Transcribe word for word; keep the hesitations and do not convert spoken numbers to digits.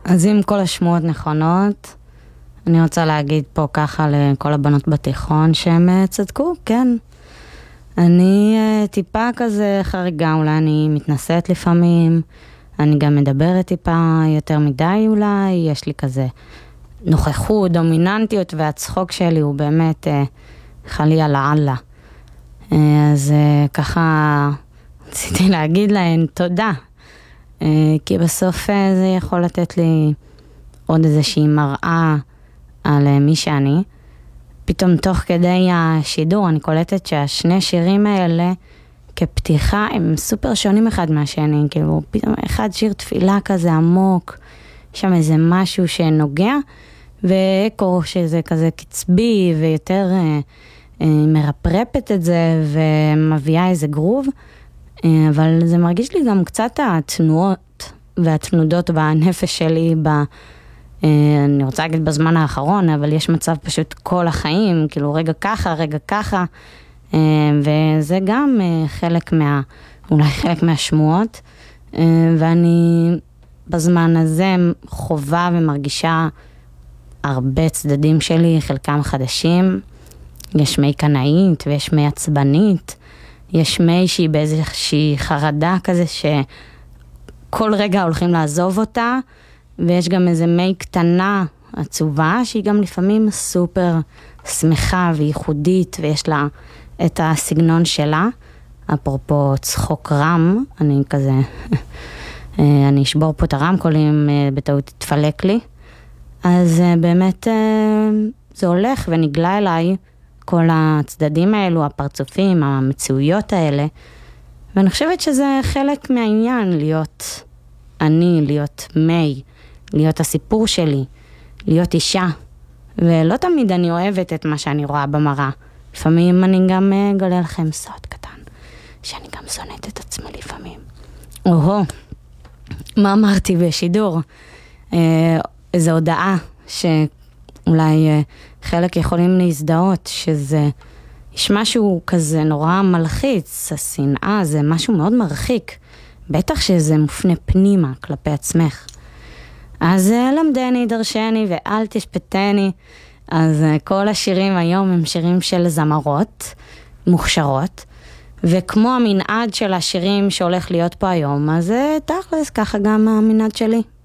אז אם כל השמועות נכונות, אני רוצה להגיד פה ככה לכל הבנות בתיכון שהם צדקו, כן. אני טיפה כזה חריגה, אולי אני מתנשאת לפעמים, אני גם מדברת טיפה יותר מדי אולי, יש לי כזה נוכחות, דומיננטיות, והצחוק שלי הוא באמת חלילה לעלה. אז ככה רציתי להגיד להן תודה, כי בסוף זה יכול לתת לי עוד איזושהי מראה על מי שאני. פתאום תוך כדי השידור אני קולטת שהשני שירים האלה כפתיחה הם סופר שונים אחד מהשני, כאילו פתאום אחד שיר תפילה כזה עמוק, שם איזה משהו שנוגע, ואקו שזה כזה קצבי ויותר אה, אה, מרפרפת את זה ומביאה איזה גרוב, אה, אבל זה מרגיש לי גם קצת התנועות והתנודות בנפש שלי, ב, אה, אני רוצה להגיד בזמן האחרון, אבל יש מצב פשוט כל החיים, כאילו רגע ככה, רגע ככה, אה, וזה גם אה, חלק מה, אולי חלק מהשמועות, אה, ואני בזמן הזה חובה ומרגישה הרבה צדדים שלי, חלקם חדשים, יש מי קנאית ויש מי עצבנית, יש מי שהיא באיזושהי חרדה כזה שכל רגע הולכים לעזוב אותה, ויש גם איזה מי קטנה עצובה שהיא גם לפעמים סופר שמחה וייחודית, ויש לה את הסגנון שלה. אפרופו צחוק רם, אני כזה, אני אשבור פה את הרמקולים, בטעות תפלק לי. אז באמת זה הולך ונגלה אליי כל הצדדים האלו, הפרצופים, המציאויות האלה, ואני חושבת שזה חלק מהעניין, להיות אני, להיות מי, להיות הסיפור שלי, להיות אישה, ולא תמיד אני אוהבת את מה שאני רואה במראה, לפעמים אני גם אגלה לכם סוד קטן, שאני גם שונאת את עצמי לפעמים. או-הו, מה אמרתי בשידור? איזו הודעה שאולי חלק יכולים להזדהות, שזה, יש משהו כזה נורא מלחיץ, השנאה זה משהו מאוד מרחיק, בטח שזה מופנה פנימה כלפי עצמך. אז למדני, דרשני ואל תשפטני. אז כל השירים היום הם שירים של זמרות מוכשרות, וכמו המנעד של השירים שהולך להיות פה היום, אז תכלס ככה גם המנעד שלי.